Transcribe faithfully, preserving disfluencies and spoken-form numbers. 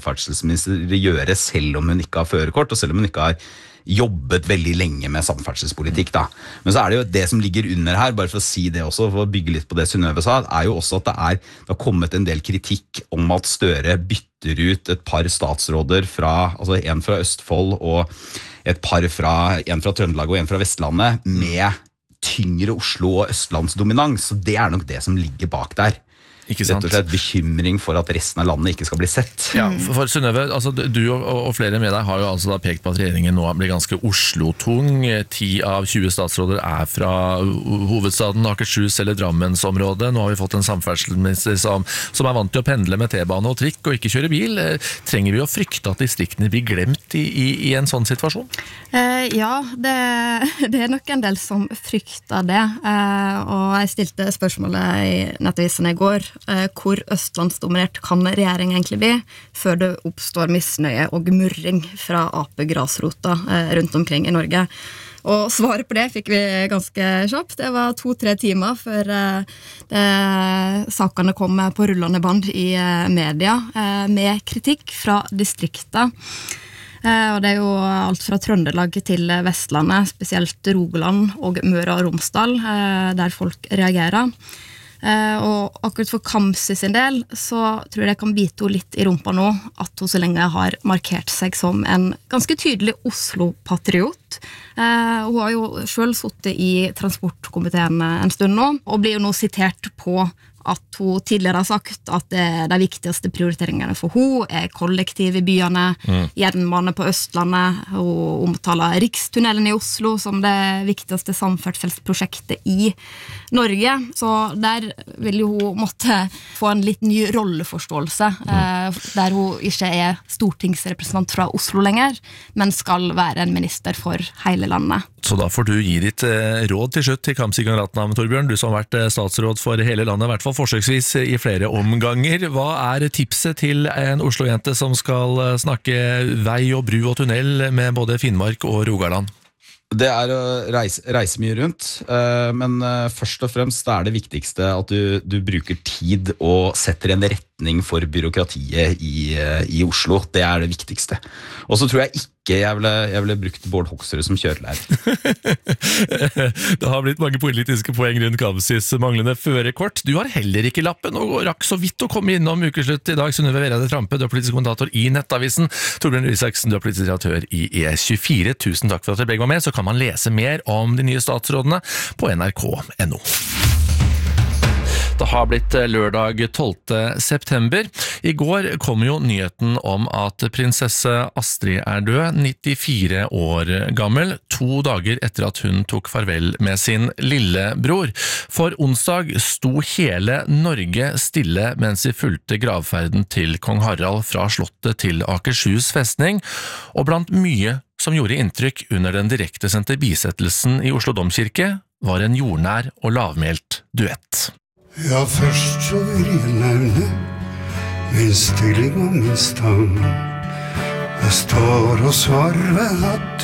samferdselsminister gjøre selv om hun ikke har førerkort, og selv om hun ikke har jobbet veldig lenge med samferdselspolitikk da. Men så er det jo det som ligger under her, bare for å si det også, for å bygge litt på det Synnøve sa, er jo også at det er, det har kommet en del kritikk om at Støre bytter ut et par statsråder fra, altså en fra Østfold og et par fra, en fra Trøndelag og en fra Vestlandet, med tyngre Oslo- og Østlandsdominans, så det er nok det som ligger bak der. Ikke sant? Rett og slett bekymring for at resten av landet ikke skal bli sett. Ja, for, for Synnøve, altså, du og, og flere med deg har jo altså da pekt på at regjeringen nå blir ganske Oslo-tung. ti av tjue statsråder er fra hovedstaden, Akershus eller Drammensområdet. Nå har vi fått en samferdselsminister som, som er vant til å pendle med T-bane og trikk og ikke kjøre bil. Trenger vi å frykte at distriktene blir glemt i, i, i en sånn situasjon? Eh, ja, det, det er nok en del som frykter det. Eh, og jeg stilte spørsmålet i Nettavisen i går, hvor østlandsdominert kan regjeringen egentlig bli, før det oppstår misnøye og murring fra A P-grasrota rundt omkring i Norge. Og svaret på det fikk vi ganske kjapt. Det var to-tre timer før eh, sakene kom på rullende band i eh, media, eh, med kritikk fra distrikter. Eh, og det er jo alt fra Trøndelag til Vestlandet, spesielt Rogaland og Møre og Romsdal, eh, der folk reagerer. Uh, og akkurat for Kamzy sin del så tror jeg det kan bite henne litt i rumpa nå at hun så lenge har markert seg som en ganske tydelig Oslo-patriot. Uh, hun har jo selv suttet i transportkomiteen en stund nå og blir jo nå sitert på at hun tidligere har sagt at det, de viktigste prioriteringene for hun er kollektiv i byene, mm. jernbane på Østlandet, og omtaler Rikstunnelen i Oslo som det viktigste samferdselsprosjektet i Norge. Så der vil jo hun måtte få en litt ny rolleforståelse, mm. eh, der hun ikke er stortingsrepresentant fra Oslo lenger, men skal være en minister for hele landet. Så da får du gi ditt eh, råd til slutt til Kamzy Gunaratnam, Torbjørn, du som har vært eh, statsråd for hele landet, i hvert fall forsøksvis i flere omganger. Hva er tipset til en Oslo-jente som skal snakke vei og bru og tunnel med både Finnmark og Rogaland? Det er å reise, reise mye rundt, men først og fremst er det viktigste at du, du bruker tid og setter en retning for byråkratiet i, i Oslo. Det er det viktigste. Og så tror jeg ikke jeg ville, jeg ville brukt Bård Hoksrud som kjørelærer. Det har blitt mange politiske poeng rundt Kamzys manglende førerkort. Du har heller ikke lappen og rakk så vidt å komme innom ukeslutt i dag. Synnøve Vereide Trampe, du er politisk kommentator i Nettavisen. Torbjørn Isaksen, du er politisk redaktør i E tjuefire. Tusen takk for at dere begge var med, så kan man lese mer om de nye statsrådene på N R K punktum N O. Det har blitt lørdag tolvte september. I går kom jo nyheten om at prinsesse Astrid er død, nittifire år gammel, to dager etter at hun tok farvel med sin lillebror. For onsdag sto hele Norge stille mens vi fulgte gravferden til kong Harald fra slottet til Akershus festning, og blant mye som gjorde inntrykk under den direktesendte bisettelsen i Oslo Domkirke, var en jordnær og lavmælt duett. Ja, først så vil jeg nevne min stilling og min stand. Jeg står og svarer at